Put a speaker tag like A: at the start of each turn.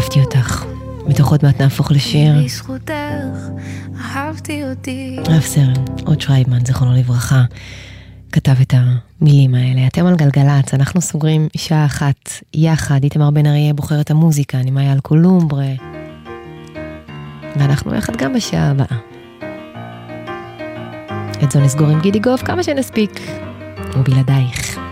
A: אהבתי אותך. מתוך עוד מעט נהפוך לשיר.
B: בזכותך אהבתי אותי.
A: רב סרן, עוד שרייבמן, זכרונו לברכה, כתב את המילים האלה. אתם על גלגלץ, אנחנו סוגרים שעה אחת יחד. איתמר בן אריה בוחר את המוזיקה, אני מאיה אלקולומברה. ואנחנו יחד גם בשעה הבאה. את זו נסגור עם גידי גוף כמה שנספיק. ובלעדייך.